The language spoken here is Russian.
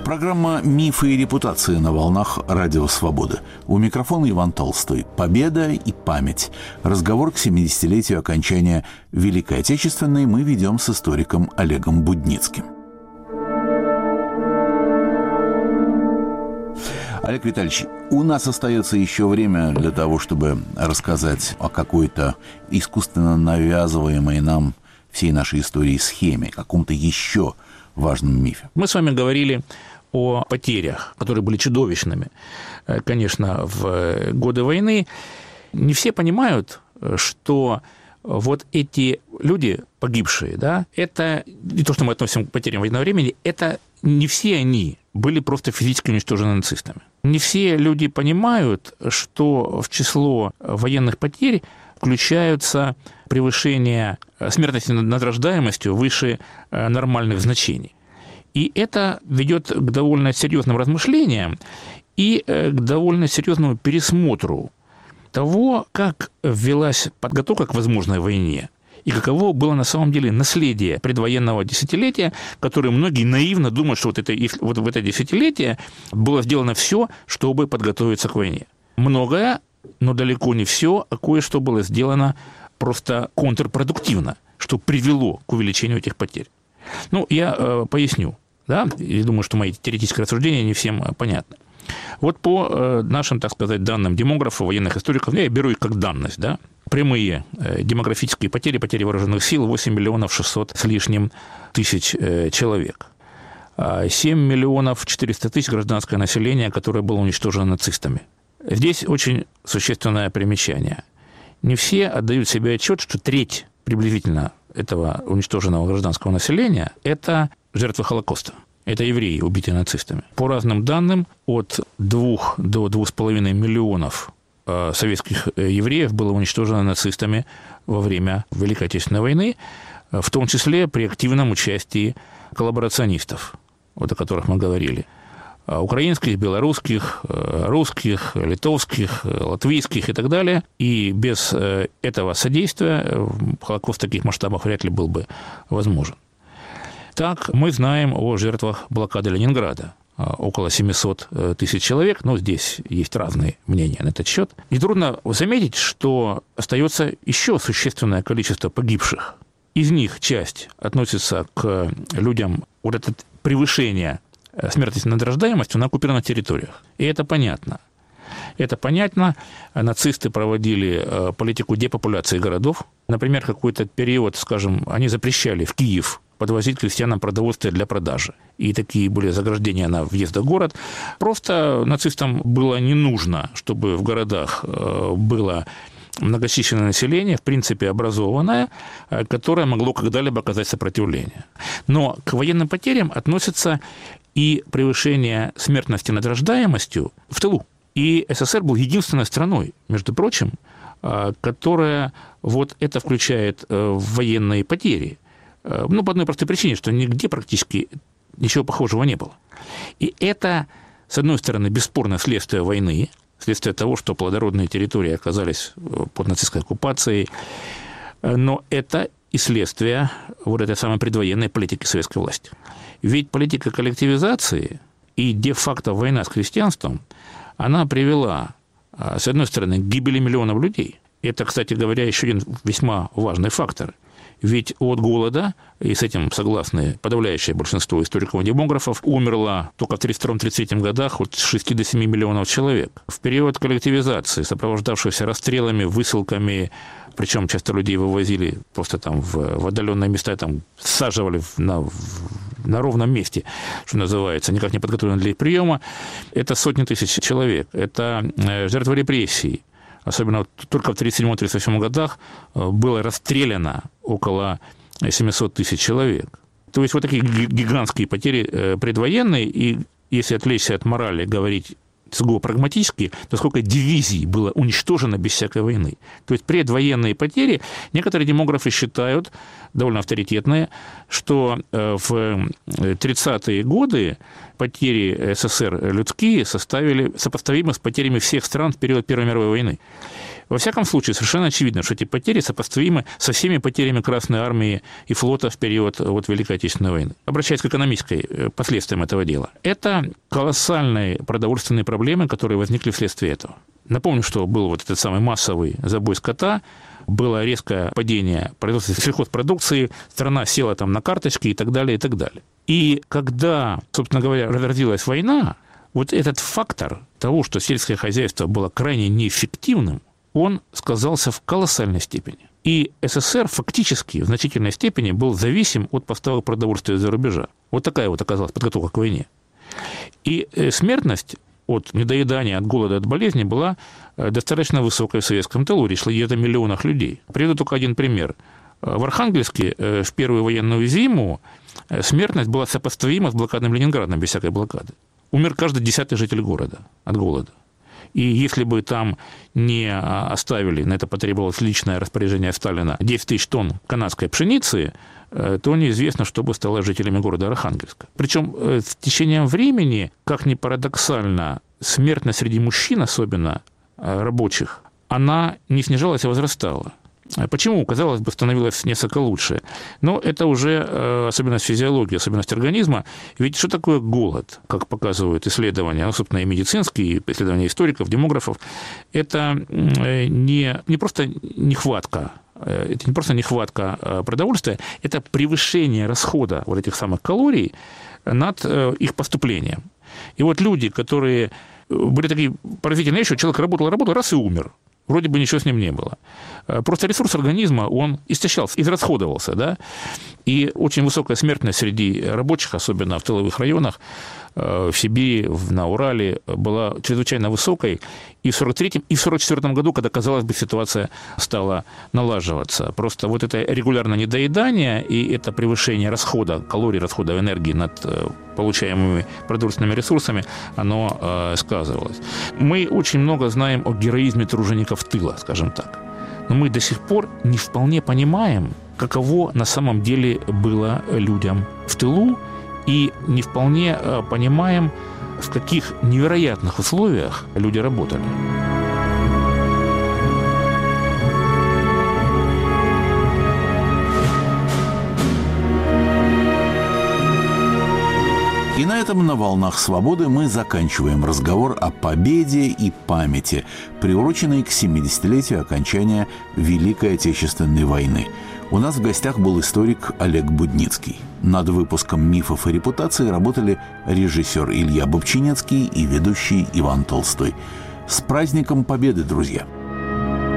Программа «Мифы и репутации» на волнах Радио Свободы. У микрофона Иван Толстой. Победа и память. Разговор к 70-летию окончания Великой Отечественной мы ведем с историком Олегом Будницким. Олег Витальевич, у нас остается еще время для того, чтобы рассказать о какой-то искусственно навязываемой нам всей нашей истории схеме, каком-то еще важном мифе. Мы с вами говорили о потерях, которые были чудовищными, конечно, в годы войны. Не все понимают, что вот эти люди, погибшие, да, это не то, что мы относим к потерям военного времени, это не все они были просто физически уничтожены нацистами. Не все люди понимают, что в число военных потерь включаются превышение смертности над рождаемостью выше нормальных значений. И это ведет к довольно серьезным размышлениям и к довольно серьезному пересмотру того, как велась подготовка к возможной войне и каково было на самом деле наследие предвоенного десятилетия, которое многие наивно думают, что вот в это десятилетие было сделано все, чтобы подготовиться к войне. Многое, но далеко не все, а кое-что было сделано просто контрпродуктивно, что привело к увеличению этих потерь. Ну, я поясню, да, и думаю, что мои теоретические рассуждения не всем понятны. Вот по нашим, так сказать, данным демографов, военных историков, я беру их как данность, да, прямые демографические потери, потери вооруженных сил 8 миллионов 600 с лишним тысяч человек. 7 миллионов 400 тысяч гражданское население, которое было уничтожено нацистами. Здесь очень существенное примечание. Не все отдают себе отчет, что треть приблизительно этого уничтоженного гражданского населения – это жертвы Холокоста. Это евреи, убитые нацистами. По разным данным, от 2 до 2,5 миллионов советских евреев было уничтожено нацистами во время Великой Отечественной войны, в том числе при активном участии коллаборационистов, вот о которых мы говорили. Украинских, белорусских, русских, литовских, латвийских и так далее. И без этого содействия Холокост в таких масштабах вряд ли был бы возможен. Так, мы знаем о жертвах блокады Ленинграда. Около 700 тысяч человек, но здесь есть разные мнения на этот счет. Нетрудно заметить, что остается еще существенное количество погибших. Из них часть относится к людям, вот это превышение смертности над рождаемостью на оккупированных территориях. И это понятно. Это понятно. Нацисты проводили политику депопуляции городов. Например, какой-то период, скажем, они запрещали в Киев подвозить крестьянам продовольствие для продажи. И такие были заграждения на въезд в город. Просто нацистам было не нужно, чтобы в городах было многочисленное население, в принципе, образованное, которое могло когда-либо оказать сопротивление. Но к военным потерям относятся и превышение смертности над рождаемостью в тылу. И СССР был единственной страной, между прочим, которая вот это включает в военные потери. Ну, по одной простой причине, что нигде практически ничего похожего не было. И это, с одной стороны, бесспорное следствие войны, следствие того, что плодородные территории оказались под нацистской оккупацией, но это и следствие вот этой самой предвоенной политики советской власти. Ведь политика коллективизации и де-факто война с крестьянством, она привела, с одной стороны, к гибели миллионов людей. Это, кстати говоря, еще один весьма важный фактор. Ведь от голода, и с этим согласны подавляющее большинство историков и демографов, умерло только в 1932-1933 годах от 6 до 7 миллионов человек. В период коллективизации, сопровождавшийся расстрелами, высылками, причем часто людей вывозили просто там в отдаленные места, там саживали на ровном месте, что называется, никак не подготовлены для их приема, это сотни тысяч человек, это жертвы репрессий. Особенно только в 1937-1938 годах было расстреляно около 700 тысяч человек. То есть вот такие гигантские потери предвоенные, и если отвлечься от морали, говорить сугубо прагматически, то сколько дивизий было уничтожено без всякой войны. То есть предвоенные потери, некоторые демографы считают, довольно авторитетные, что в 30-е годы потери СССР людские составили сопоставимы с потерями всех стран в период Первой мировой войны. Во всяком случае, совершенно очевидно, что эти потери сопоставимы со всеми потерями Красной Армии и флота в период Великой Отечественной войны. Обращаясь к экономической последствиям этого дела. Это колоссальные продовольственные проблемы, которые возникли вследствие этого. Напомню, что был вот этот самый массовый забой скота, было резкое падение производства сельхозпродукции, страна села там на карточки и так далее, и так далее. И когда, собственно говоря, разразилась война, вот этот фактор того, что сельское хозяйство было крайне неэффективным, он сказался в колоссальной степени. И СССР фактически в значительной степени был зависим от поставок продовольствия из-за рубежа. Вот такая вот оказалась подготовка к войне. И смертность от недоедания, от голода, от болезни была достаточно высокой в советском тылу. Речь шла где-то о миллионах людей. Приведу только один пример. В Архангельске в первую военную зиму смертность была сопоставима с блокадным Ленинградом без всякой блокады. Умер каждый 10-й житель города от голода. И если бы там не оставили, на это потребовалось личное распоряжение Сталина, 10 тысяч тонн канадской пшеницы, то неизвестно, что бы стало жителями города Архангельска. Причем с течением времени, как ни парадоксально, смертность среди мужчин, особенно рабочих, она не снижалась, а возрастала. Почему? Казалось бы, становилось несколько лучше. Но это уже особенность физиологии, особенность организма. Ведь что такое голод, как показывают исследования, ну, собственно, и медицинские, и исследования историков, демографов, это не просто нехватка. Это не просто нехватка продовольствия, это превышение расхода вот этих самых калорий над их поступлением. И вот люди, которые были такие поразительные вещи, человек работал, раз и умер. Вроде бы ничего с ним не было. Просто ресурс организма, он истощался, израсходовался, да? И очень высокая смертность среди рабочих, особенно в тыловых районах, в Сибири, на Урале, была чрезвычайно высокой. И в 1943-м, и в 1944 году, когда, казалось бы, ситуация стала налаживаться. Просто вот это регулярное недоедание и это превышение расхода, калорий, расхода энергии над получаемыми продовольственными ресурсами, оно сказывалось. Мы очень много знаем о героизме тружеников тыла, скажем так. Но мы до сих пор не вполне понимаем, каково на самом деле было людям в тылу, и не вполне понимаем, в каких невероятных условиях люди работали. И на этом на «Волнах свободы» мы заканчиваем разговор о победе и памяти, приуроченной к 70-летию окончания Великой Отечественной войны. У нас в гостях был историк Олег Будницкий. Над выпуском «Мифов и репутации» работали режиссер Илья Бобчинецкий и ведущий Иван Толстой. С праздником Победы, друзья!